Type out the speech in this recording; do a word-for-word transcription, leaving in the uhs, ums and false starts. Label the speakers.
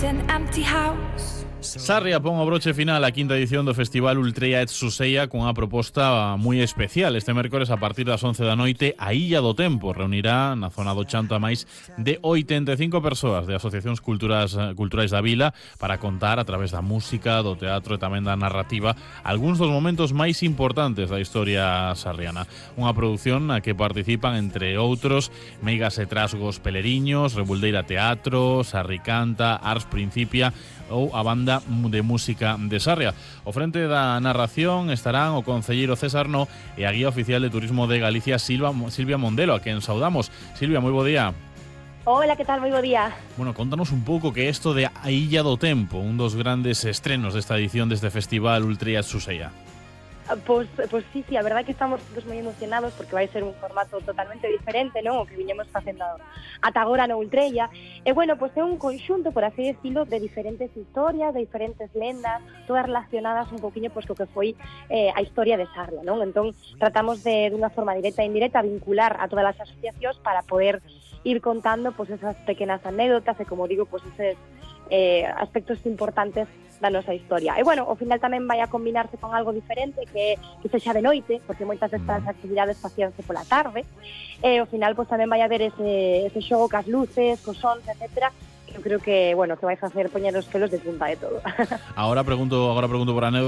Speaker 1: an empty house.
Speaker 2: Sarria pon o broche final á quinta edición do Festival Ultreia et Suseia cunha proposta moi especial. Este mércores a partir das once da noite a Illa do Tempo reunirá na zona do Chanto a máis de oitenta e cinco persoas de asociacións culturas, culturais da vila para contar a través da música, do teatro e tamén da narrativa algúns dos momentos máis importantes da historia sarriana. Unha produción na que participan entre outros Meigas e Trasgos Peleriños, Rebuldeira Teatro, Sarri Canta, Ars Principia ou a banda de música de Sarria. O frente da narración estarán o concelleiro César No e a guía oficial de turismo de Galicia Silva, Silvia Mondelo, a quen saudamos. Silvia, moi bo día.
Speaker 3: Hola, que tal? Moi bo día.
Speaker 2: Bueno, contanos un pouco que é isto de A Illa do Tempo, un dos grandes estrenos desta edición deste Festival Ultreia et Suseia.
Speaker 3: Pois, pois sí, sí, a verdade que estamos todos moi emocionados porque vai ser un formato totalmente diferente, non? O que viñemos facendo ata agora no Ultreia. E, bueno, pois é un conxunto, por así decirlo, de diferentes historias, de diferentes lendas, todas relacionadas un poquinho pois co que foi eh, a historia de Sarria, non? Entón, tratamos de, de unha forma directa e indirecta, vincular a todas as asociacións para poder ir contando pois esas pequenas anécdotas e, como digo, pois eses eh, aspectos importantes da nosa historia. E, bueno, ao final tamén vai a combinarse con algo diferente que, que sexa de noite, porque moitas destas actividades facíanse pola tarde, e ao final pois tamén vai haber ese, ese xogo cas luces, cos sons, etcétera, que eu creo que, bueno, que vai facer poñer os pelos de punta de todo.
Speaker 2: Agora pregunto, agora pregunto por anécdotas.